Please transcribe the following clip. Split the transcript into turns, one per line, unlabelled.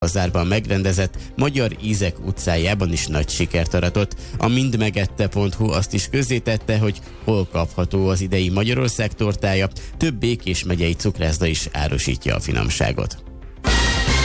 Zárban megrendezett Magyar Ízek utcájában is nagy sikert aratott. A mindmegette.hu azt is közzétette, hogy hol kapható az idei Magyarország tortája, több Békés megyei cukrászda is árusítja a finomságot.